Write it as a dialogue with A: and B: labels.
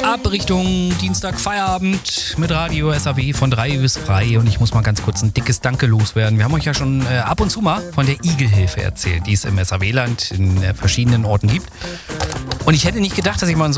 A: ab Richtung Dienstag Feierabend mit Radio SAW von 3 bis frei. Und ich muss mal ganz kurz ein dickes Danke loswerden. Wir haben euch ja schon ab und zu mal von der Igelhilfe erzählt, die es im SAW-Land in verschiedenen Orten gibt. Und ich hätte nicht gedacht, dass ich mal